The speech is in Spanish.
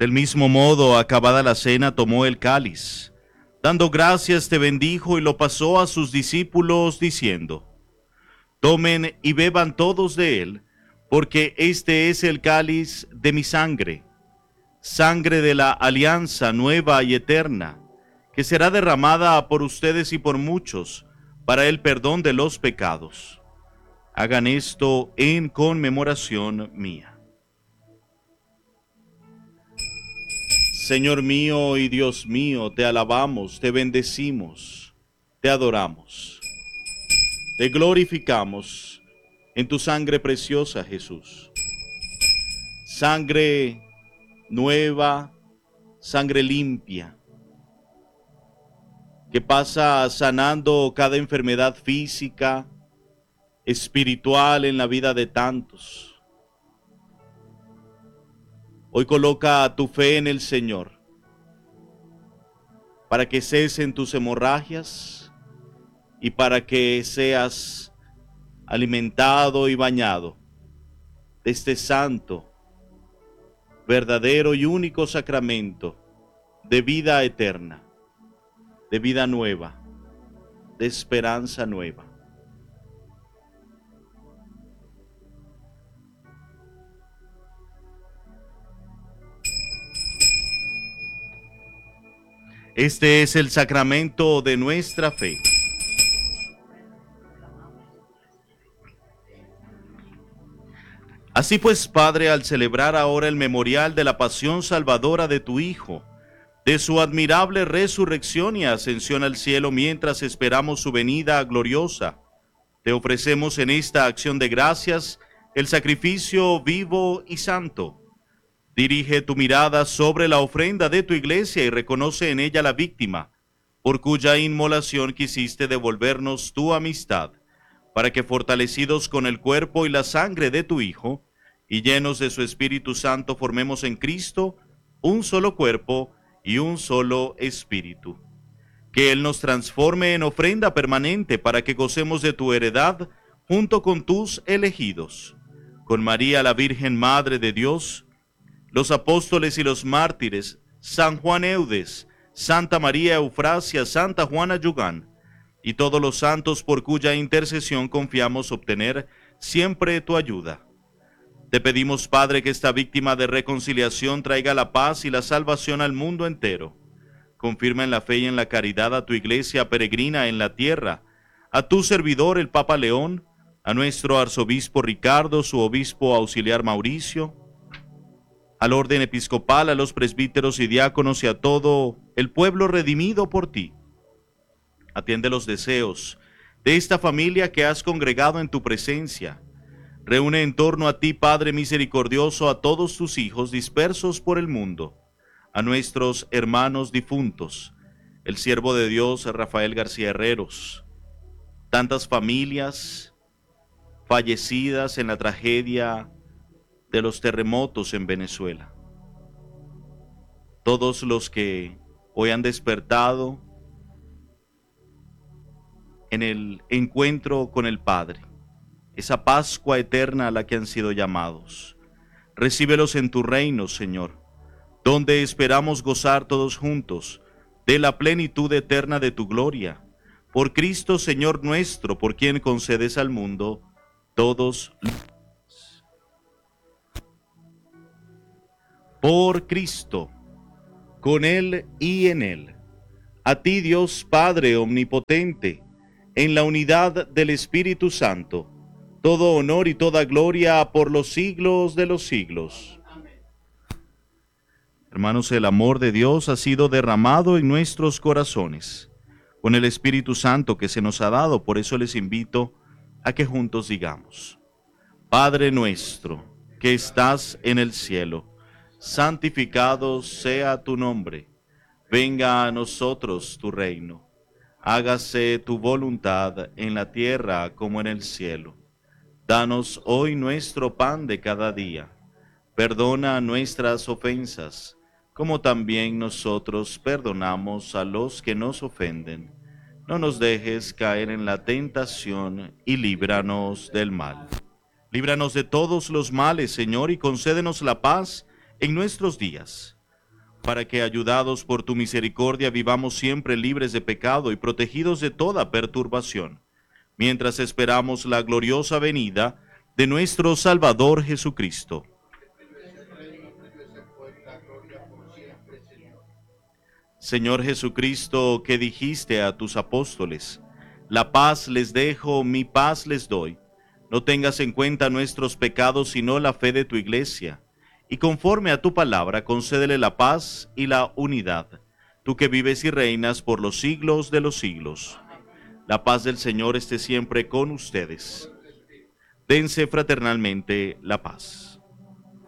Del mismo modo, acabada la cena, tomó el cáliz. Dando gracias, te bendijo y lo pasó a sus discípulos, diciendo: Tomen y beban todos de él, porque este es el cáliz de mi sangre, sangre de la alianza nueva y eterna, que será derramada por ustedes y por muchos, para el perdón de los pecados. Hagan esto en conmemoración mía. Señor mío y Dios mío, te alabamos, te bendecimos, te adoramos, te glorificamos en tu sangre preciosa, Jesús. Sangre nueva, sangre limpia, que pasa sanando cada enfermedad física, espiritual en la vida de tantos. Hoy coloca tu fe en el Señor para que cesen tus hemorragias y para que seas alimentado y bañado de este santo, verdadero y único sacramento de vida eterna, de vida nueva, de esperanza nueva. Este es el sacramento de nuestra fe. Así pues, Padre, al celebrar ahora el memorial de la pasión salvadora de tu Hijo, de su admirable resurrección y ascensión al cielo mientras esperamos su venida gloriosa, te ofrecemos en esta acción de gracias el sacrificio vivo y santo. Dirige tu mirada sobre la ofrenda de tu iglesia y reconoce en ella la víctima, por cuya inmolación quisiste devolvernos tu amistad, para que fortalecidos con el cuerpo y la sangre de tu Hijo, y llenos de su Espíritu Santo, formemos en Cristo un solo cuerpo y un solo espíritu. Que Él nos transforme en ofrenda permanente para que gocemos de tu heredad junto con tus elegidos. Con María, la Virgen Madre de Dios, los apóstoles y los mártires, San Juan Eudes, Santa María Eufrasia, Santa Juana Yugán, y todos los santos por cuya intercesión confiamos obtener siempre tu ayuda. Te pedimos, Padre, que esta víctima de reconciliación traiga la paz y la salvación al mundo entero. Confirma en la fe y en la caridad a tu iglesia peregrina en la tierra, a tu servidor el Papa León, a nuestro arzobispo Ricardo, su obispo auxiliar Mauricio, al orden episcopal, a los presbíteros y diáconos y a todo el pueblo redimido por ti. Atiende los deseos de esta familia que has congregado en tu presencia. Reúne en torno a ti, Padre misericordioso, a todos tus hijos dispersos por el mundo, a nuestros hermanos difuntos, el siervo de Dios Rafael García Herreros, tantas familias fallecidas en la tragedia de los terremotos en Venezuela. Todos los que hoy han despertado en el encuentro con el Padre, esa Pascua eterna a la que han sido llamados. Recíbelos en tu reino, Señor, donde esperamos gozar todos juntos de la plenitud eterna de tu gloria. Por Cristo, Señor nuestro, por quien concedes al mundo todos los por Cristo, con Él y en Él. A ti, Dios Padre omnipotente, en la unidad del Espíritu Santo, todo honor y toda gloria por los siglos de los siglos. Hermanos, el amor de Dios ha sido derramado en nuestros corazones, con el Espíritu Santo que se nos ha dado. Por eso les invito a que juntos digamos: Padre nuestro, que estás en el cielo, santificado sea tu nombre. Venga a nosotros tu reino. Hágase tu voluntad en la tierra como en el cielo. Danos hoy nuestro pan de cada día. Perdona nuestras ofensas, como también nosotros perdonamos a los que nos ofenden. No nos dejes caer en la tentación y líbranos del mal. Líbranos de todos los males, Señor, y concédenos la paz en nuestros días, para que, ayudados por tu misericordia, vivamos siempre libres de pecado y protegidos de toda perturbación, mientras esperamos la gloriosa venida de nuestro Salvador Jesucristo. Señor Jesucristo, que dijiste a tus apóstoles: la paz les dejo, mi paz les doy. No tengas en cuenta nuestros pecados, sino la fe de tu iglesia. Y conforme a tu palabra, concédele la paz y la unidad. Tú que vives y reinas por los siglos de los siglos. La paz del Señor esté siempre con ustedes. Dense fraternalmente la paz.